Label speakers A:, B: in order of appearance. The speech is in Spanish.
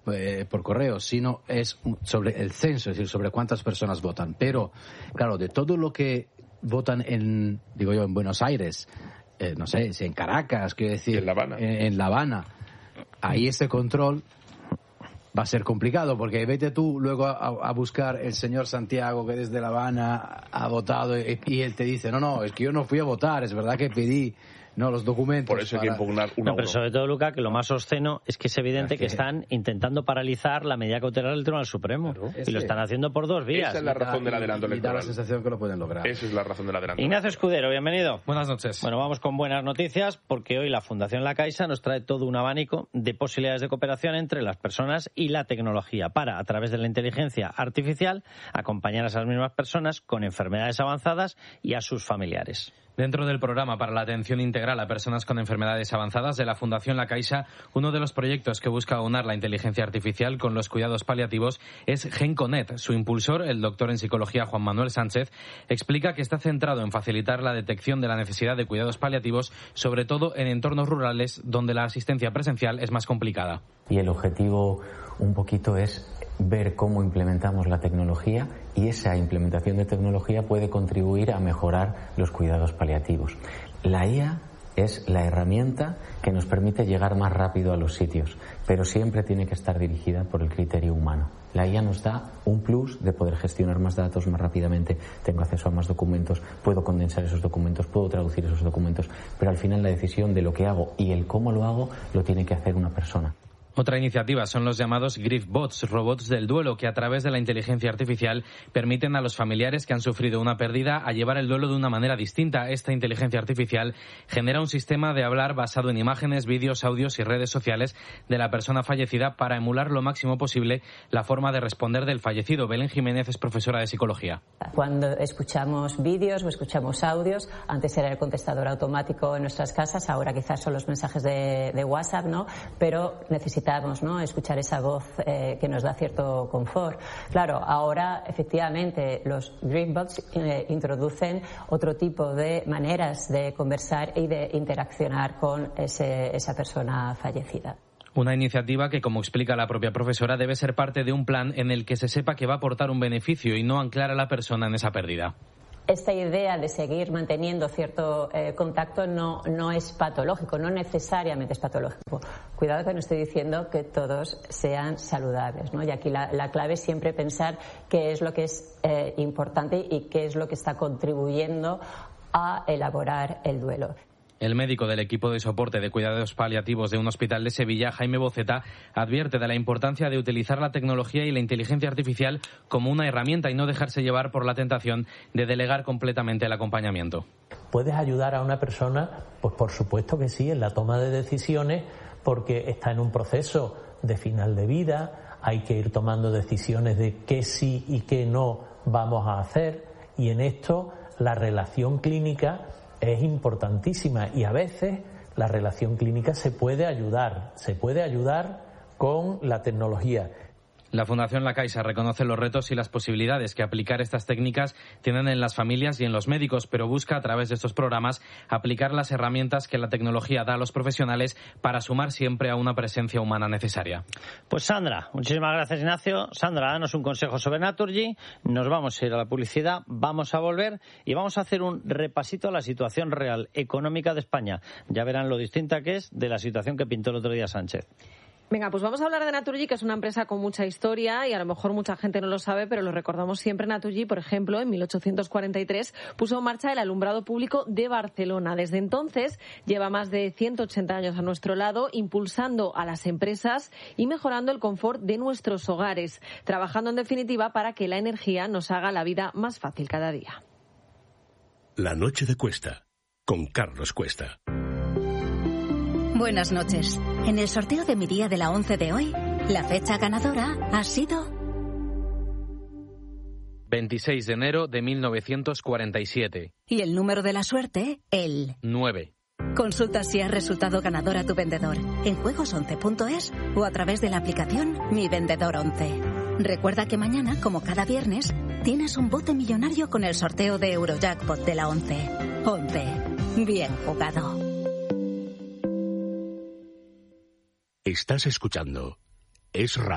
A: por correo, sino es sobre el censo, es decir, sobre cuántas personas votan. Pero, claro, de todo lo que votan en Buenos Aires, no sé, si en Caracas, quiero decir, en La Habana, ahí ese control va a ser complicado, porque vete tú luego a buscar el señor Santiago, que desde La Habana ha votado, y él te dice, no, es que yo no fui a votar, es verdad que pedí los documentos.
B: Por eso hay que impugnar uno a uno.
C: Pero sobre todo, Luca, que lo más obsceno es que es evidente que están intentando paralizar la medida cautelar del Tribunal Supremo. Claro. Y lo están haciendo por dos vías.
B: Esa es la razón del adelanto electoral.
A: Y da la sensación que lo pueden lograr.
B: Esa es la razón del adelanto.
C: Ignacio Escudero, bienvenido.
D: Buenas noches.
C: Bueno, vamos con buenas noticias, porque hoy la Fundación La Caixa nos trae todo un abanico de posibilidades de cooperación entre las personas y la tecnología para, a través de la inteligencia artificial, acompañar a esas mismas personas con enfermedades avanzadas y a sus familiares.
D: Dentro del programa para la atención integral a personas con enfermedades avanzadas de la Fundación La Caixa, uno de los proyectos que busca aunar la inteligencia artificial con los cuidados paliativos es GenConet. Su impulsor, el doctor en psicología Juan Manuel Sánchez, explica que está centrado en facilitar la detección de la necesidad de cuidados paliativos, sobre todo en entornos rurales donde la asistencia presencial es más complicada.
E: Y el objetivo un poquito es ver cómo implementamos la tecnología, y esa implementación de tecnología puede contribuir a mejorar los cuidados paliativos. La IA es la herramienta que nos permite llegar más rápido a los sitios, pero siempre tiene que estar dirigida por el criterio humano. La IA nos da un plus de poder gestionar más datos más rápidamente, tengo acceso a más documentos, puedo condensar esos documentos, puedo traducir esos documentos, pero al final la decisión de lo que hago y el cómo lo hago lo tiene que hacer una persona.
D: Otra iniciativa son los llamados GriefBots, robots del duelo, que a través de la inteligencia artificial permiten a los familiares que han sufrido una pérdida a llevar el duelo de una manera distinta. Esta inteligencia artificial genera un sistema de hablar basado en imágenes, vídeos, audios y redes sociales de la persona fallecida para emular lo máximo posible la forma de responder del fallecido. Belén Jiménez es profesora de psicología.
F: Cuando escuchamos vídeos o escuchamos audios, antes era el contestador automático en nuestras casas, ahora quizás son los mensajes de WhatsApp, ¿no? Pero necesitamos, ¿no?, escuchar esa voz que nos da cierto confort. Claro, ahora efectivamente los GriefBots introducen otro tipo de maneras de conversar y de interaccionar con esa persona fallecida.
D: Una iniciativa que, como explica la propia profesora, debe ser parte de un plan en el que se sepa que va a aportar un beneficio y no anclar a la persona en esa pérdida.
F: Esta idea de seguir manteniendo cierto contacto no es patológico, no necesariamente es patológico. Cuidado que no estoy diciendo que todos sean saludables, ¿no? Y aquí la clave es siempre pensar qué es lo que es importante y qué es lo que está contribuyendo a elaborar el duelo.
D: El médico del equipo de soporte de cuidados paliativos de un hospital de Sevilla, Jaime Boceta, advierte de la importancia de utilizar la tecnología y la inteligencia artificial como una herramienta y no dejarse llevar por la tentación de delegar completamente el acompañamiento.
G: ¿Puedes ayudar a una persona? Pues por supuesto que sí, en la toma de decisiones, porque está en un proceso de final de vida, hay que ir tomando decisiones de qué sí y qué no vamos a hacer, y en esto la relación clínica es importantísima, y a veces la relación clínica se puede ayudar con la tecnología.
D: La Fundación La Caixa reconoce los retos y las posibilidades que aplicar estas técnicas tienen en las familias y en los médicos, pero busca a través de estos programas aplicar las herramientas que la tecnología da a los profesionales para sumar siempre a una presencia humana necesaria.
C: Pues Sandra, muchísimas gracias, Ignacio. Sandra, danos un consejo sobre Naturgy. Nos vamos a ir a la publicidad, vamos a volver y vamos a hacer un repasito a la situación real económica de España. Ya verán lo distinta que es de la situación que pintó el otro día Sánchez.
H: Venga, pues vamos a hablar de Naturgy, que es una empresa con mucha historia y a lo mejor mucha gente no lo sabe, pero lo recordamos siempre. Naturgy, por ejemplo, en 1843 puso en marcha el alumbrado público de Barcelona. Desde entonces lleva más de 180 años a nuestro lado, impulsando a las empresas y mejorando el confort de nuestros hogares, trabajando en definitiva para que la energía nos haga la vida más fácil cada día.
I: La noche de Cuesta, con Carlos Cuesta.
J: Buenas noches. En el sorteo de mi día de la 11 de hoy, la fecha ganadora ha sido
D: 26 de enero de 1947.
J: Y el número de la suerte, el
D: 9.
J: Consulta si has resultado ganador a tu vendedor en juegos11.es o a través de la aplicación Mi Vendedor 11. Recuerda que mañana, como cada viernes, tienes un bote millonario con el sorteo de Eurojackpot de la 11. 11. Bien jugado.
I: Estás escuchando Es Radio.